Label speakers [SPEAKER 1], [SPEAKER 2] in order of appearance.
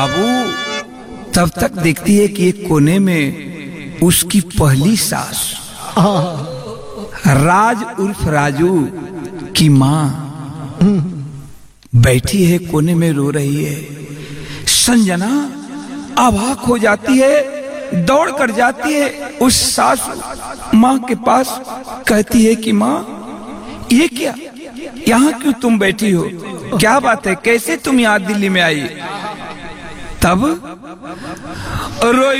[SPEAKER 1] बाबू तब तक देखती है कि एक कोने में उसकी पहली सास राज उर्फ राजू की माँ बैठी है, कोने में रो रही है। संजना अवाक हो जाती है, दौड़ कर जाती है उस सास माँ के पास, कहती है कि माँ ये क्या, यहाँ क्यों तुम बैठी हो, क्या बात है, कैसे तुम यहाँ दिल्ली में आई। तब रोई